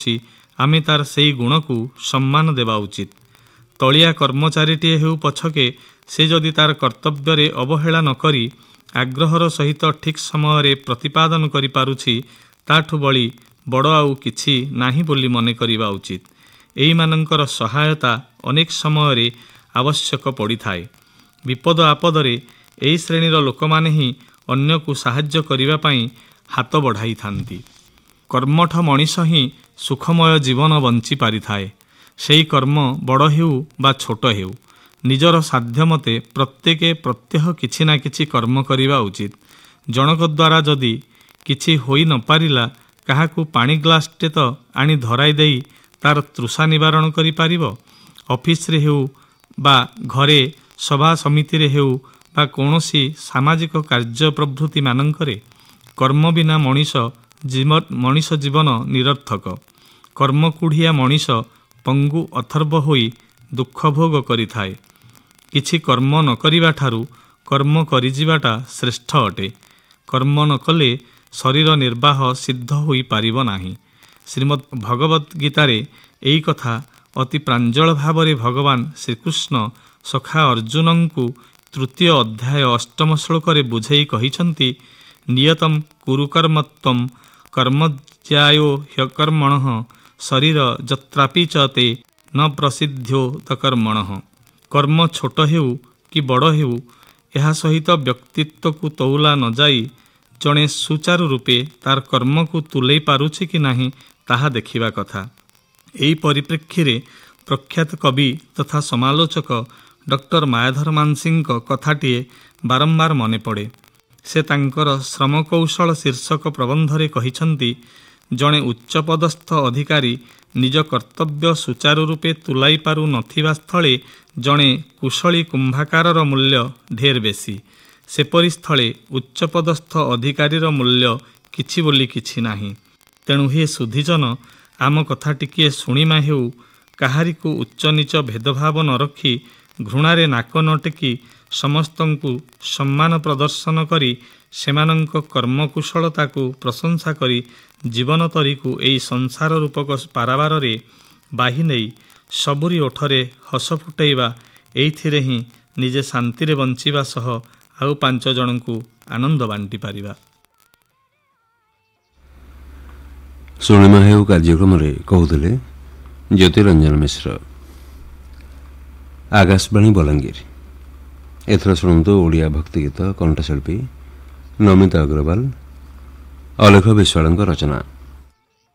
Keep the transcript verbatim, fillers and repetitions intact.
ଅଛି ଆମେ ତାର ସେହି ଗୁଣକୁ ସମ୍ମାନ ଦେବା ଉଚିତ। ତଳିଆ କର୍ମଚାରୀଟିଏ ହେଉ ପଛକେ ସେ ଯଦି ତାର କର୍ତ୍ତବ୍ୟରେ ଅବହେଳା ନ କରି ଆଗ୍ରହର ସହିତ ଠିକ୍ ସମୟରେ ପ୍ରତିପାଦନ କରିପାରୁଛି ତାଠୁ ବଳି ବଡ଼ ଆଉ କିଛି ନାହିଁ ବୋଲି ମନେ କରିବା ଉଚିତ। ଏଇମାନଙ୍କର ସହାୟତା ଅନେକ ସମୟରେ ଆବଶ୍ୟକ ପଡ଼ିଥାଏ। ବିପଦ ଆପଦରେ ଏହି ଶ୍ରେଣୀର ଲୋକମାନେ ହିଁ ଅନ୍ୟକୁ ସାହାଯ୍ୟ କରିବା ପାଇଁ ହାତ ବଢ଼ାଇଥାନ୍ତି। କର୍ମଠ ମଣିଷ ହିଁ ସୁଖମୟ ଜୀବନ ବଞ୍ଚି ପାରିଥାଏ। ସେହି କର୍ମ ବଡ଼ ହେଉ ବା ଛୋଟ ହେଉ, ନିଜର ସାଧ୍ୟ ମତେ ପ୍ରତ୍ୟେକେ ପ୍ରତ୍ୟହ କିଛି ନା କିଛି କର୍ମ କରିବା ଉଚିତ। ଜଣକ ଦ୍ୱାରା ଯଦି କିଛି ହୋଇ ନ ପାରିଲା, କାହାକୁ ପାଣି ଗ୍ଲାସଟେ ତ ଆଣି ଧରାଇ ଦେଇ ତାର ତୃଷା ନିବାରଣ କରିପାରିବ। ଅଫିସରେ ହେଉ ବା ଘରେ ସଭା ସମିତିରେ ହେଉ ବା କୌଣସି ସାମାଜିକ କାର୍ଯ୍ୟ ପ୍ରଭୃତି ମାନଙ୍କରେ କର୍ମ ବିନା ମଣିଷ ଜୀବ ମଣିଷ ଜୀବନ ନିରର୍ଥକ। କର୍ମକୁଢ଼ିଆ ମଣିଷ ପଙ୍ଗୁ ଅଥର୍ବ ହୋଇ ଦୁଃଖ ଭୋଗ କରିଥାଏ। କିଛି କର୍ମ ନ କରିବା ଠାରୁ କର୍ମ କରିଯିବାଟା ଶ୍ରେଷ୍ଠ ଅଟେ। କର୍ମ ନ କଲେ ଶରୀର ନିର୍ବାହ ସିଦ୍ଧ ହୋଇପାରିବ ନାହିଁ। ଶ୍ରୀମଦ୍ ଭଗବତ ଗୀତାରେ ଏହି କଥା ଅତି ପ୍ରାଞ୍ଜଳ ଭାବରେ ଭଗବାନ ଶ୍ରୀକୃଷ୍ଣ ସଖା ଅର୍ଜୁନଙ୍କୁ ତୃତୀୟ ଅଧ୍ୟାୟ ଅଷ୍ଟମ ଶ୍ଲୋକରେ ବୁଝେଇ କହିଛନ୍ତି, ନିୟତଂ କୁରୁ କର୍ମତ୍ୱଂ କର୍ମଜ୍ୟାୟୋ ହ୍ୟକର୍ମଣଃ ଶରୀର ଯତ୍ରାପି ଚ ତେ ନ ପ୍ରସିଦ୍ଧ୍ୟୋତ କର୍ମଣଃ। କର୍ମ ଛୋଟ ହେଉ କି ବଡ଼ ହେଉ, ଏହା ସହିତ ବ୍ୟକ୍ତିତ୍ୱକୁ ତଉଲା ନ ଯାଇ ଜଣେ ସୁଚାରୁ ରୂପେ ତାର କର୍ମକୁ ତୁଲେଇ ପାରୁଛି କି ନାହିଁ ତାହା ଦେଖିବା କଥା। ଏହି ପରିପ୍ରେକ୍ଷୀରେ ପ୍ରଖ୍ୟାତ କବି ତଥା ସମାଲୋଚକ ଡକ୍ଟର ମାୟାଧର ମାନସିଂଙ୍କ କଥାଟିଏ ବାରମ୍ବାର ମନେ ପଡ଼େ। ସେ ତାଙ୍କର ଶ୍ରମକୌଶଳ ଶୀର୍ଷକ ପ୍ରବନ୍ଧରେ କହିଛନ୍ତି, ଜଣେ ଉଚ୍ଚପଦସ୍ଥ ଅଧିକାରୀ ନିଜ କର୍ତ୍ତବ୍ୟ ସୁଚାରୁ ରୂପେ ତୁଲାଇ ପାରୁ ନଥିବା ସ୍ଥଳେ ଜଣେ କୁଶଳୀ କୁମ୍ଭାକାରର ମୂଲ୍ୟ ଢେର ବେଶୀ। ସେପରି ସ୍ଥଳେ ଉଚ୍ଚପଦସ୍ଥ ଅଧିକାରୀର ମୂଲ୍ୟ କିଛି ବୋଲି କିଛି ନାହିଁ। ତେଣୁ ହେ ସୁଧୀଜନ, ଆମ କଥା ଟିକିଏ ଶୁଣିମା ହେଉ। କାହାରିକୁ ଉଚ୍ଚ ନୀଚ ଭେଦଭାବ ନ ରଖି ଘୃଣାରେ ନାକ ନ ଟେକି ସମସ୍ତଙ୍କୁ ସମ୍ମାନ ପ୍ରଦର୍ଶନ କରି ସେମାନଙ୍କ କର୍ମକୁଶଳତାକୁ ପ୍ରଶଂସା କରି ଜୀବନ ତରିକୁ ଏହି ସଂସାର ରୂପକ ପାରାବାରରେ ବାହି ନେଇ ସବୁରି ଓଠରେ ହସ ଫୁଟେଇବା, ଏଇଥିରେ ହିଁ ନିଜେ ଶାନ୍ତିରେ ବଞ୍ଚିବା ସହ ଆଉ ପାଞ୍ଚ ଜଣଙ୍କୁ ଆନନ୍ଦ ବାଣ୍ଟି ପାରିବା। ଶୁଣିମା ହେଉ କାର୍ଯ୍ୟକ୍ରମରେ କହୁଥିଲେ ଜ୍ୟୋତିରଞ୍ଜନ ମିଶ୍ର, ଆକାଶବାଣୀ ବଲାଙ୍ଗୀର। ଏଥର ଶୁଣନ୍ତୁ ଓଡ଼ିଆ ଭକ୍ତିଗୀତ, କଣ୍ଠଶିଳ୍ପୀ ନମିତା ଅଗ୍ରୱାଲ, ଅଲେଖ ବିଶ୍ୱାଳଙ୍କ ରଚନା।